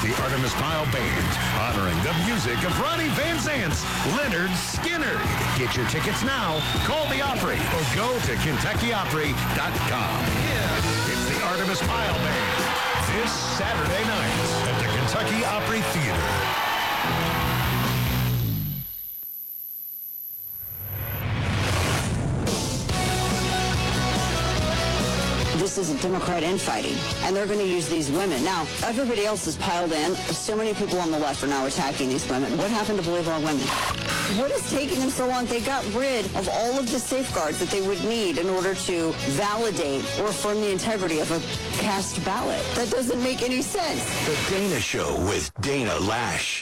the Artemis Pyle Band, honoring the music of Ronnie Van Zant's Leonard Skinner. Get your tickets now. Call the Opry or go to KentuckyOpry.com. It's the Artemis Pyle Band this Saturday night at the Kentucky Opry Theater. This is a Democrat infighting, and they're going to use these women. Now, everybody else is piled in. So many people on the left are now attacking these women. What happened to Believe All Women? What is taking them so long? They got rid of all of the safeguards that they would need in order to validate or affirm the integrity of a cast ballot. That doesn't make any sense. The Dana Show with Dana Lash.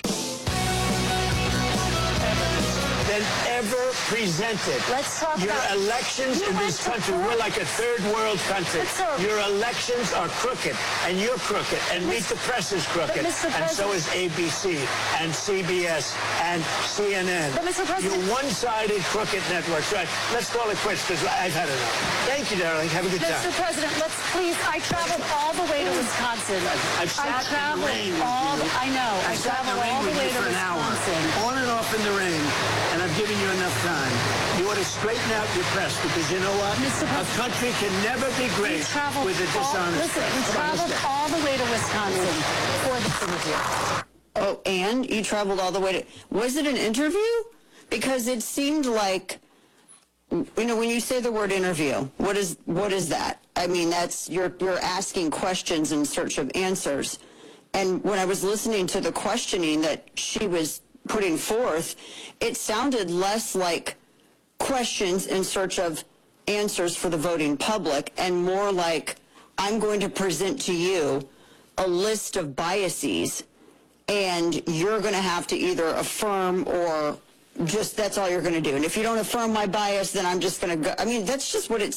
Than ever presented. Let's talk your about elections in this country. We're like a third world country. Your elections are crooked, and you're crooked, and Meet the Press is crooked, and so is ABC, and CBS, and CNN. You're one-sided crooked networks. Right? Let's call it quits because I've had enough. Thank you, darling. Have a good time. Mr. President, let's please. I traveled all the way to Wisconsin. I traveled all the way to Wisconsin. On and off in the rain, and I've given you enough time. You ought to straighten out your press because you know what? A country can never be great with a dishonest Listen, press. we traveled all the way to Wisconsin for this interview. Oh, and you traveled all the way to... Was it an interview? Because it seemed like... You know, when you say the word interview, what is that? I mean, that's you're asking questions in search of answers. And when I was listening to the questioning that she was putting forth, it sounded less like questions in search of answers for the voting public and more like, I'm going to present to you a list of biases and you're going to have to either affirm or just that's all you're going to do. And if you don't affirm my bias, then I'm just going to go. I mean, that's just what it